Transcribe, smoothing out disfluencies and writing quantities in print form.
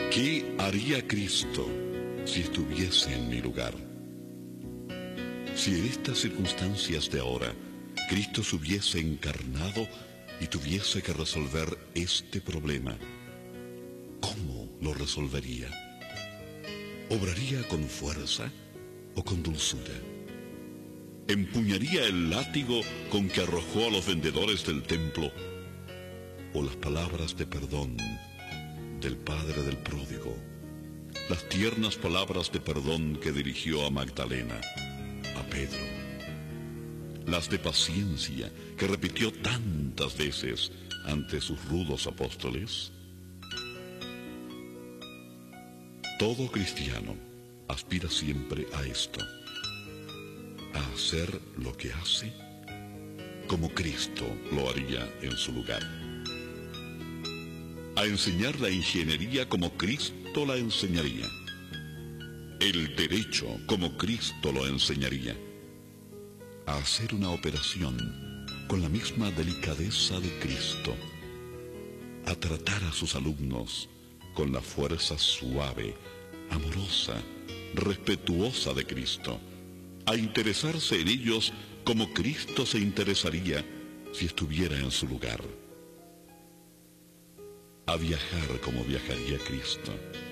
¿Qué haría Cristo si estuviese en mi lugar? Si en estas circunstancias de ahora Cristo se hubiese encarnado y tuviese que resolver este problema, ¿cómo lo resolvería? ¿Obraría con fuerza o con dulzura? ¿Empuñaría el látigo con que arrojó a los vendedores del templo? ¿O las palabras de perdón del padre del pródigo? Las tiernas palabras de perdón que dirigió a Magdalena, a Pedro. Las de paciencia que repitió tantas veces ante sus rudos apóstoles. Todo cristiano aspira siempre a esto, a hacer lo que hace como Cristo lo haría en su lugar, a enseñar la ingeniería como Cristo la enseñaría, el derecho como Cristo lo enseñaría, a hacer una operación con la misma delicadeza de Cristo, a tratar a sus alumnos con la fuerza suave, amorosa, respetuosa de Cristo, a interesarse en ellos como Cristo se interesaría si estuviera en su lugar, a viajar como viajaría Cristo,